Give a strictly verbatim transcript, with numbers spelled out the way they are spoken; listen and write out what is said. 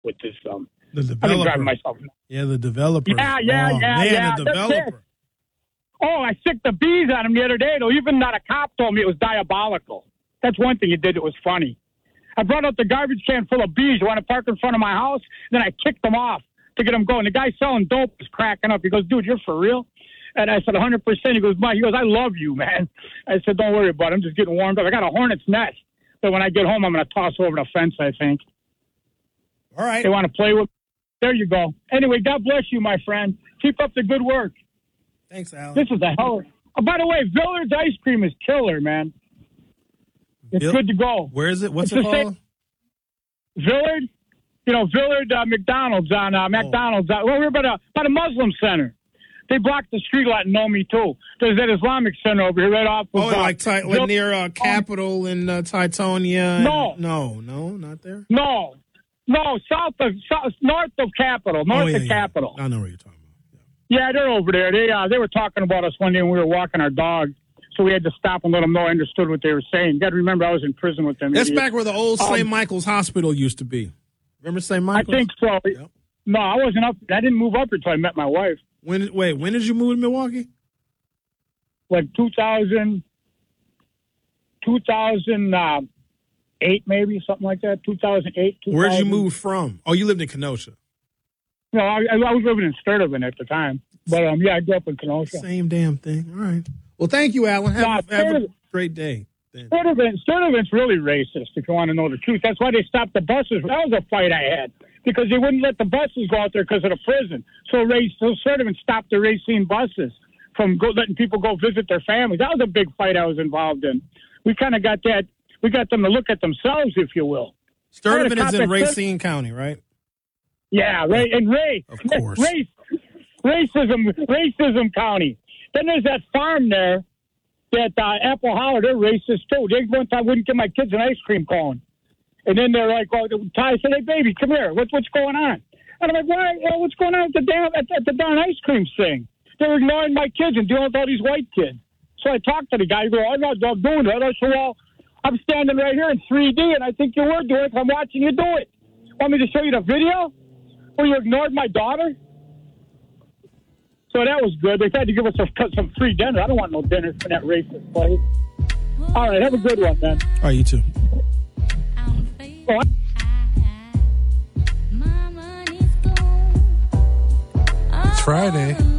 with this. Um, The I've been developer. driving myself. Yeah, the developer. Yeah, yeah, oh, yeah, man, yeah. the That's developer. it. Oh, I sicked the bees on him the other day, though. Even not a cop told me it was diabolical. That's one thing he did that was funny. I brought out the garbage can full of bees. You want to park in front of my house? Then I kicked them off to get them going. The guy selling dope was cracking up. He goes, dude, you're for real? And I said, one hundred percent. He goes, Mike, he goes, I love you, man. I said, don't worry about it. I'm just getting warmed up. I got a hornet's nest. So when I get home, I'm going to toss over the fence, I think. All right. They want to play with. There you go. Anyway, God bless you, my friend. Keep up the good work. Thanks, Alan. This is a hell. Oh, by the way, Villard's ice cream is killer, man. It's Vil- good to go. Where is it? What's It's it the called? same- Villard? You know, Villard uh, McDonald's on uh, McDonald's. Uh, well, we're by the, by the Muslim Center. They blocked the street lot in Nomi, too. There's that Islamic Center over here right off of, Oh, uh, like, Ty- like Vill- near uh, Capitol in uh, Titonia. No. No, no, not there. No. No, south of, south, north of Capitol. North oh, yeah, of yeah. Capitol. I know where you're talking about. Yeah, they're over there. They uh, they were talking about us one day when we were walking our dog, so we had to stop and let them know I understood what they were saying. You got to remember, I was in prison with them. That's idiots. back where the old Saint Um, Michael's Hospital used to be. Remember Saint I Michael's? think so. Yep. No, I wasn't up. I didn't move up until I met my wife. When? Wait, when did you move to Milwaukee? Like two thousand, two thousand eight, maybe, something like that. two thousand eight, two thousand. Where'd you move from? Oh, you lived in Kenosha. No, I, I was living in Sturtevant at the time. But, um, yeah, I grew up in Kenosha. Same damn thing. All right. Well, thank you, Alan. Have, Nah, have a Sturtevant- great day. Then. Sturtevant, Sturtevant's really racist, if you want to know the truth. That's why they stopped the buses. That was a fight I had, because they wouldn't let the buses go out there because of the prison. So, Ray, so Sturtevant stopped the Racine buses from go, letting people go visit their families. That was a big fight I was involved in. We kind of got that. We got them to look at themselves, if you will. Sturtevant I had is a in cop at Racine County, right? Yeah, Ray and Ray. Of course. Race, racism, racism county. Then there's that farm there, that uh, Apple Holler. They're racist too. They one time wouldn't give my kids an ice cream cone, and then they're like, "Oh, Ty said, hey baby, come here. What's what's going on?" And I'm like, "Why? Uh, what's going on at the damn at, at the darn ice cream thing?" They're ignoring my kids and dealing with all these white kids. So I talked to the guy. He goes, "I'm not doing it." I said, "Well, I'm standing right here in three D, and I think you were doing it. I'm watching you do it. Want me to show you the video where you ignored my daughter?" So that was good. They tried to give us some, some free dinner. I don't want no dinner from that racist place. All right, have a good one, man. All right, you too. Oh, I- It's Friday.